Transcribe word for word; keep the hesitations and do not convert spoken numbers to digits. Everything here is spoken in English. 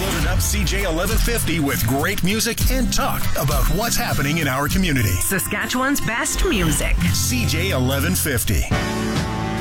loaded up C J eleven fifty with great music and talk about what's happening in our community. Saskatchewan's best music. C J eleven fifty.